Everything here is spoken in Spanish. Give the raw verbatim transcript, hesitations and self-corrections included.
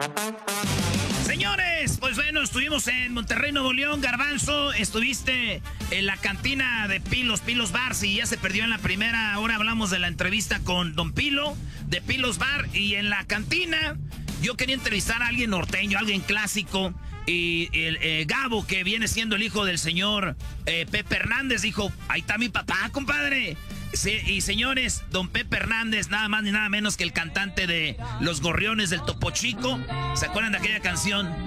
Señores, pues bueno, estuvimos en Monterrey, Nuevo León. Garbanzo, estuviste en la cantina de Pilos, Pilos Bar. Si ya se perdió en la primera, ahora hablamos de la entrevista con Don Pilo, de Pilos Bar. Y en la cantina, yo quería entrevistar a alguien norteño, alguien clásico. Y el eh, Gabo, que viene siendo el hijo del señor eh, Pepe Hernández, dijo, ahí está mi papá, compadre. Sí, y señores, don Pepe Hernández, nada más ni nada menos que el cantante de Los Gorriones del Topo Chico. ¿Se acuerdan de aquella canción?